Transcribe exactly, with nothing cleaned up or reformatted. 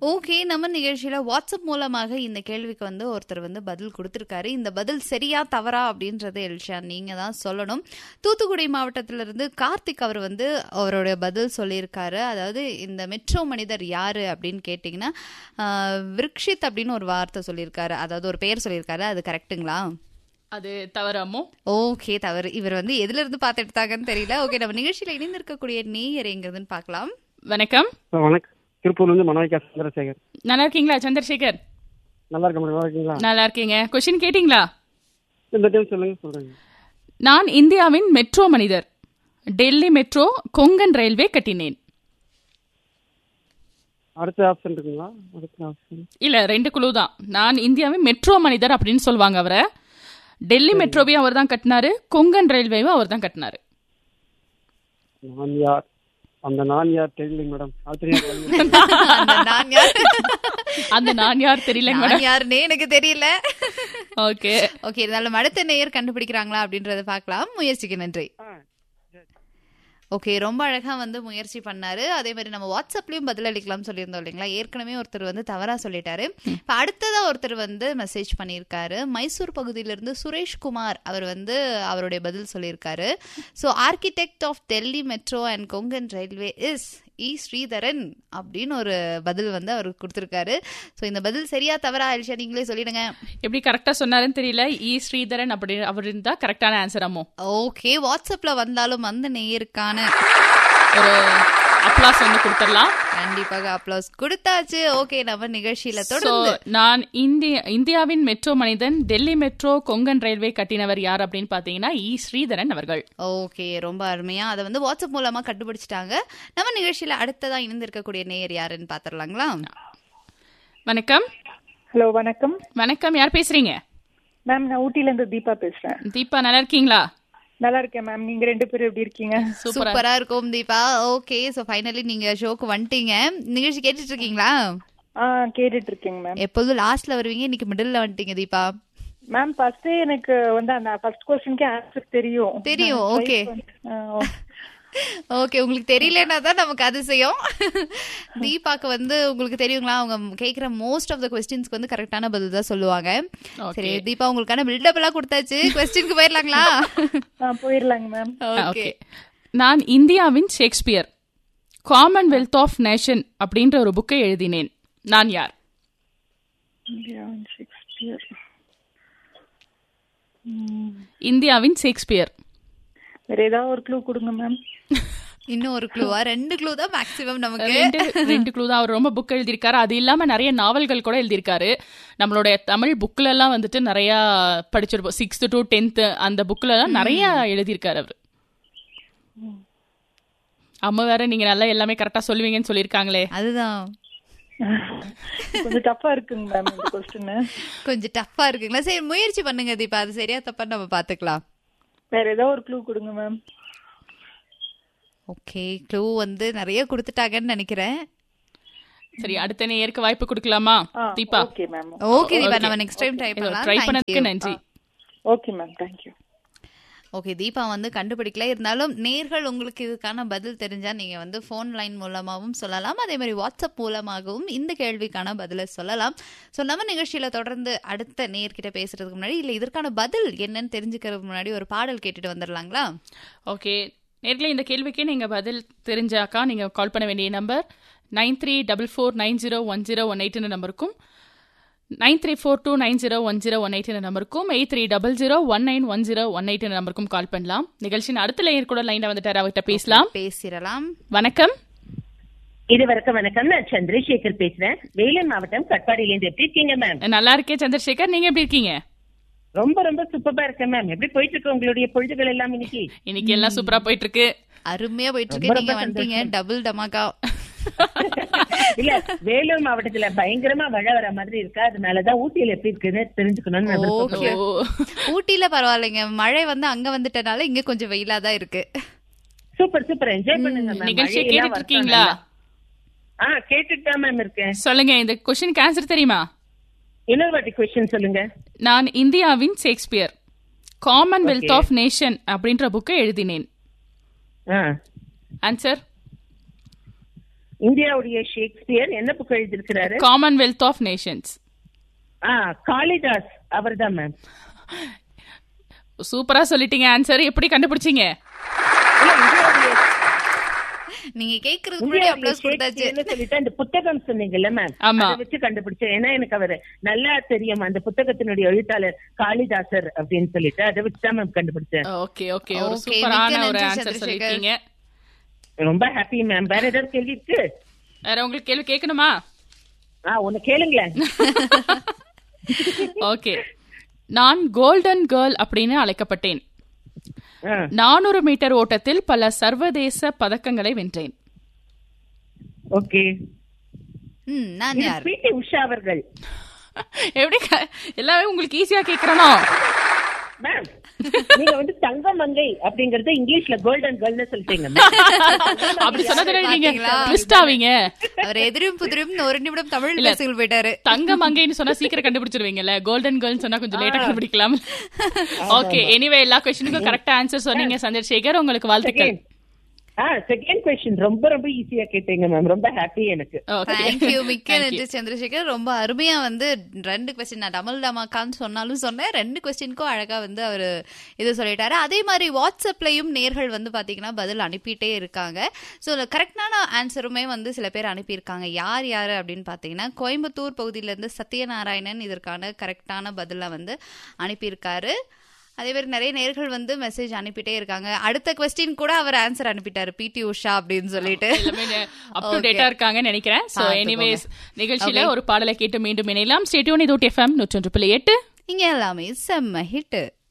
Okay, நம்ம நிகழ்ச்சியில WhatsApp மூலமாக இந்த கேள்விக்கு வந்து ஒருத்தர் வந்து பதில் கொடுத்திருக்காரு. இந்த பதில் சரியா தவறா அப்படின்றது எல்ஷா நீங்க தான் சொல்லணும். தூத்துக்குடி மாவட்டத்திலிருந்து கார்த்திக் அவர் வந்து அவருடைய பதில் சொல்லியிருக்காரு. அதாவது இந்த மெட்ரோ மனிதர் யாரு அப்படின்னு கேட்டீங்கன்னா விருக்ஷித் அப்படின்னு ஒரு வார்த்தை சொல்லியிருக்காரு, அதாவது ஒரு பெயர் சொல்லியிருக்காரு. அது கரெக்டுங்களா? அது தவறாமோ? ஓகே, தவறு. இவர் வந்து எதுல இருந்து பார்த்து எடுத்தாங்கன்னு தெரியல. ஓகே, நம்ம நிகழ்ச்சியில இணைந்திருக்கக்கூடிய நேயர் எங்கிறதுன்னு பார்க்கலாம். வணக்கம். வணக்கம். திருப்பூர்ல இருந்து மனோஜ் சந்திரசேகர். நல்லா இருக்கீங்களா சந்திரசேகர்? நல்லா இருக்க. நல்லா இருக்கீங்களா? நல்லா இருக்கீங்க. क्वेश्चन கேட்டிங்களா? இந்த டைம் சொல்லுங்க. சொல்றேன். நான் இந்தியாவின் மெட்ரோ மனிதர். டெல்லி மெட்ரோ, கொங்கன் ரயில்வே கட்டினேன். அடுத்த ஆப்ஷன் இருக்குங்களா? அடுத்த ஆப்ஷன் இல்ல, ரெண்டு குழு தான். நான் இந்தியாவின் மெட்ரோ மனிதர் அப்படின்னு சொல்லுவாங்க அவரை. டெல்லி மெட்ரோவையும் அவர் தான் கட்டினாரு, கொங்கன் ரயில்வேவும் அவர் தான் கட்டினாரு. நான் யார்? அந்த நான் யார் தெரியல மேடம். அந்த நான் யார் தெரியல மேடம். யாருன்னே எனக்கு தெரியல. ஓகே ஓகே, இருந்தாலும் அடுத்த நேயர் கண்டுபிடிக்கிறாங்களா அப்படின்றத பார்க்கலாம். முயற்சிக்கு நன்றி. ஓகே, ரொம்ப அழகா வந்து முயற்சி பண்ணாரு. அதே மாதிரி நம்ம வாட்ஸ்அப்லயும் பதில் அளிக்கலாம் சொல்லியிருந்தோம் இல்லைங்களா? ஏற்கனவே ஒருத்தர் வந்து தவறா சொல்லிட்டாரு. இப்ப அடுத்ததா ஒருத்தர் வந்து மெசேஜ் பண்ணியிருக்காரு. மைசூர் பகுதியிலிருந்து சுரேஷ்குமார் அவர் வந்து அவருடைய பதில் சொல்லியிருக்காரு. So architect of Delhi metro and Konkan railway is இ ஸ்ரீதரன் அப்படின்னு ஒரு பதில் வந்து அவர் கொடுத்திருக்காரு. ஸோ இந்த பதில் சரியா தவறா ஆயிடுச்சா நீங்களே சொல்லிடுங்க. எப்படி கரெக்டா சொன்னாருன்னு தெரியல. இ ஸ்ரீதரன் அப்படி அவர் இருந்தா கரெக்டான ஆன்சர். அம்மோ ஓகே, வாட்ஸ்அப்ல வந்தாலும் அந்த நேயருக்கான ஒரு அப்ளாஸ் வந்து கொடுத்துடலாம். கண்டிப்பாக அப்ளாஸ் கொடுத்தாச்சு. ஓகே, நம்ம நிகழ்ச்சியில தொடர்ந்து நான் இந்திய இந்தியாவின் மெட்ரோ மனிதன், டெல்லி மெட்ரோ, கொங்கன் ரயில்வே கட்டினவர் யார் அப்படின்னு பாத்தீங்கன்னா இ ஸ்ரீதரன் அவர்கள். ஓகே, ரொம்ப அருமையா அதை வந்து வாட்ஸ்அப் மூலமா கண்டுபிடிச்சிட்டாங்க. நம்ம நிகழ்ச்சியில அடுத்ததா இணைந்திருக்கக்கூடிய நேயர் யாருன்னு பாத்திரலாங்களா? வணக்கம். ஹலோ, வணக்கம். வணக்கம், யார் பேசுறீங்க? மேம், நான் ஊட்டில இருந்து தீபா பேசுறேன். தீபா, நல்லா இருக்கீங்களா? நல்லா இருக்கேன் மேம். நீங்க ரெண்டு பேரும் எப்படி இருக்கீங்க? சூப்பரா இருக்கும் தீபா. ஓகே, சோ ஃபைனலி நீங்க ஷோக்கு வந்துட்டீங்க. நிகழ்ச்சி கேட்டுட்டு இருக்கீங்களா? ஆ, கேட்டுட்டு இருக்கேங்க மேம். எப்போதும் லாஸ்ட்ல வருவீங்க, இன்னைக்கு மிடில்ல வந்துட்டீங்க தீபா. மேம், ஃபர்ஸ்ட் எனக்கு வந்து அந்த ஃபர்ஸ்ட் क्वेश्चनக்கு ஆன்சர் தெரியும். தெரியும். ஓகே ஓகே, உங்களுக்கு தெரியலன்னா தான் நமக்கு அதிசயம். தீபாக்கு வந்து உங்களுக்கு தெரியுங்களா, அவங்க கேக்குற மோஸ்ட் ஆஃப் த क्वेश्चंसக்கு வந்து கரெக்டான பதில் தான் சொல்லுவாங்க. சரி தீபா, உங்களுக்கான பில்டப் எல்லாம் கொடுத்தாச்சு. क्वेश्चनக்கு போயிரலாங்களா? போயிரலாங்க மேம். ஓகே. நான் இந்தியாவின் ஷேக்ஸ்பியர், காமன்வெல்த் ஆஃப் நேஷன் அப்படின்ற ஒரு புக்கை எழுதினேன். நான் யார்? இந்தியாவின் ஷேக்ஸ்பியர். இந்தியாவின் ஷேக்ஸ்பியர். வேற ஏதாவது ஒரு க்ளூ கொடுங்க மேம். இன்னும் ஒரு க்ளூவா? ரெண்டு க்ளூ தான் மேக்ஸிமம் நமக்கு. ரெண்டு க்ளூ தான். அவர் ரொம்ப புக் எழுதியிருக்காரு. அது இல்லாம நிறைய நாவல்கள் கூட எழுதியிருக்காரு. நம்மளுடைய தமிழ் புக்ல எல்லாம் வந்துட்டு நிறைய படிச்சிருப்போம். சிக்ஸ்த் டு டென்த் அந்த புக்ல எல்லாம் நிறைய எழுதியிருக்காரு அவர். அம்மா வேற நீங்க நல்லா எல்லாமே கரெக்டா சொல்லுவீங்கன்னு சொல்லியிருக்காங்களே. அதுதான் கொஞ்சம் டஃப்பா இருக்குங்க மேம் இந்த क्वेश्चन. கொஞ்சம் டஃப்பா இருக்குங்களா? சரி, முயற்சி பண்ணுங்க தீபா. அது சரியா தப்பா நம்ம பாத்துக்கலாம். வேற ஏதாவது ஒரு க்ளூ கொடுங்க மேம். ஓகே, க்ளூ வந்து நிறைய கொடுத்துட்டாங்கன்னு நினைக்கிறேன். சரி, அடுத்த நேயருக்கு வாய்ப்பு கொடுக்கலாமா Deepa? Okay ma'am. Okay Deepa, நம்ம நெக்ஸ்ட் டைம் ட்ரை பண்ணலாம். ட்ரை பண்ணதுக்கு நன்றி. Okay ma'am, thank you. Okay, Deepa வந்து கண்டுபிடிக்கல. இருந்தாலும் நேர்கள் உங்களுக்கு இதுக்கான பதில் தெரிஞ்சா நீங்க வந்து போன் லைன் மூலமாகவும் சொல்லலாம், அதே மாதிரி வாட்ஸ்அப் மூலமாகவும் இந்த கேள்விக்கான பதிலை சொல்லலாம். ஸோ நம்ம நிகழ்ச்சியில தொடர்ந்து அடுத்த நேர்கிட்ட பேசுறதுக்கு முன்னாடி இல்ல இதற்கான பதில் என்னன்னு தெரிஞ்சுக்கிறதுக்கு முன்னாடி ஒரு பாடல் கேட்டுட்டு வந்துடலாங்களா? ஓகே நேர்களே, இந்த கேள்விக்கு நீங்க பதில் தெரிஞ்சாக்கா நீங்க கால் பண்ண வேண்டிய number nine three double four nine zero one zero one eight நம்பருக்கும் nine three four two nine zero one zero one eight நம்பருக்கும் eight three double zero one nine one zero one eight நம்பருக்கும் கால் பண்ணலாம். நிகழ்ச்சியின் அடுத்த line கூட லைன்ல வந்துட்டார், அவர்கிட்ட பேசலாம். பேசிடலாம். வணக்கம். இது வரைக்கும் வணக்கம். நான் சந்திரசேகர் பேசுறேன், வேலூர் மாவட்டம் கட்பாடியிலேருந்து. எப்படி இருக்கீங்க மேம்? நல்லா இருக்கேன் சந்திரசேகர், நீங்க எப்படி இருக்கீங்க? ரொம்ப ரொம்ப சூப்பரா இருக்கேன் மேம். எப்படி போயிட்டு இருக்கு உங்களுடைய பொழுதுகள் எல்லாம்? இன்னைக்கு இன்னைக்கு எல்லாம் சூப்பரா போயிட்டு இருக்கு. அருமையா போயிட்டு இருக்கு. நீங்க வந்துட்டீங்க டபுள் டமாக்கா. இல்ல, வேலூர் மாவட்டத்துல பயங்கரமா மழை வர மாதிரி இருக்கா, அதனாலதான் ஊட்டியில எப்படி இருக்குன்னு தெரிஞ்சுக்கணும்னு. ஊட்டியில பரவாயில்லைங்க, மழை வந்து அங்க வந்துட்டனால இங்க கொஞ்சம் வெயிலா தான் இருக்கு. சூப்பர் சூப்பர், என்ஜாய் பண்ணுங்க. நிகழ்ச்சியை கேட்டுட்டு இருக்கீங்களா? ஆ, கேட்டுட்டு தான் மேம் இருக்கேன். சொல்லுங்க, இந்த क्वेश्चनக்கு ஆன்சர் தெரியுமா? இன்னொரு வாட்டி क्वेश्चन சொல்லுங்க. நான் இந்தியாவின் ஷேக்ஸ்பியர், காமன்வெல்த் ஆஃப் நேஷன் அப்படின்ற புக்கை எழுதினேன். ஆன்சர் இந்தியாவுடைய ஷேக்ஸ்பியர் என்ன புக் எழுதியிருக்கிறாரு? Commonwealth of Nations. ஆ காளிதாஸ் அவர்தான் மேம். சூப்பரா சொல்லிட்டீங்க ஆன்சர். எப்படி கண்டுபிடிச்சீங்க? நீங்க கேக்குறதுக்கு முன்னாடி அப்ளோஸ் கொடுத்தாச்சு சொல்லிட்டு அந்த புத்தகம் சொன்னீங்கல்ல மேம், ஆமா, அதை வச்சு கண்டுபிடிச்சேன். ஏன்னா எனக்கு அவர் நல்லா தெரியும், அந்த புத்தகத்தினுடைய எழுத்தாளர் காளிதாசர் அப்படின்னு சொல்லிட்டு அதை வச்சுதான் மேம் கண்டுபிடிச்சேன். ஓகே ஓகே, ஒரு சூப்பரான ஒரு ஆன்சர் சொல்லிட்டீங்க. ரொம்ப ஹாப்பி மேம். வேற ஏதாவது கேள்வி இருக்கு? வேற உங்களுக்கு கேள்வி கேட்கணுமா? ஆ ஒன்னு கேளுங்களேன். ஓகே. நான் கோல்டன் கேர்ள் அப்படின்னு அழைக்கப்பட்டேன். நானூறு மீட்டர் ஓட்டத்தில் பல சர்வதேச பதக்கங்களை வென்றேன். ஓகே. ம் நான் யார்? பிடி உஷா அவர்கள். எப்படி எல்லாமே உங்களுக்கு ஈஸியா கேக்குறனோ மேம்? நீங்க வந்து தங்க மங்கை அப்படிங்கறது இங்கிலீஷ்ல கோல்டன் கேர்ள்னு சொல்லிட்டீங்க. அப்படி சொன்னதுல நீங்க ட்விஸ்ட் ஆவீங்க. அவர் எதிரும் புதிரும் ஒரு நிமிடம் தமிழ் பேசிட்டு போயிட்டாரு. தங்க மங்கைன்னு சொன்னா சீக்கிரம் கண்டுபிடிச்சிருவீங்கல்ல, கோல்டன் கேர்ள் சொன்னா கொஞ்சம் லேட்டா கண்டுபிடிக்கலாம். ஓகே, எனிவே எல்லா क्वेश्चनக்கும் கரெக்ட்டா ஆன்சர் சொன்னீங்க சந்திரசேகர், உங்களுக்கு வாழ்த்துக்கள். ஆ செகண்ட் क्वेश्चन ரொம்ப ரொம்ப ஈஸியா கேட்டீங்க மேம். ரொம்ப ஹாப்பி எனக்கு. Thank you, மிக்க நன்றி சந்திரசேகர். ரொம்ப அருமையா வந்து ரெண்டு क्वेश्चन நான் டமல் டமாக்கான்னு சொன்னாலும் சொன்னேன், ரெண்டு क्वेश्चनக்கும் அழகா வந்து அவர் இது சொல்லிட்டாரு. அதே மாதிரி வாட்ஸ்அப்லயும் நேர்கள் வந்து பாத்தீங்கன்னா பதில் அனுப்பிட்டே இருக்காங்க. ஸோ கரெக்டான ஆன்சருமே வந்து சில பேர் அனுப்பியிருக்காங்க. யார் யாரு அப்படின்னு பாத்தீங்கன்னா கோயம்புத்தூர் பகுதியில இருந்து சத்யநாராயணன் இதற்கான கரெக்டான பதில வந்து அனுப்பியிருக்காரு. அதே மாதிரி நிறைய நேர்கள் வந்து மெசேஜ் அனுப்பிட்டே இருக்காங்க. அடுத்த क्वेश्चन கூட அவர் ஆன்சர் அனுப்பிட்டாரு, பிடி உஷா அப்படின்னு சொல்லிட்டு. எல்லாமே அப் டு டேட்டா இருக்காங்கன்னு நினைக்கிறேன். சோ எனிவேஸ் நிகழ்ச்சியில ஒரு பாடலை கேட்டு மீண்டும் இணையலாம். Stay tune. இது எஃப்எம் நூற்றி ஒன்று புள்ளி எட்டு. இங்க எல்லாமே செம்ம ஹிட்.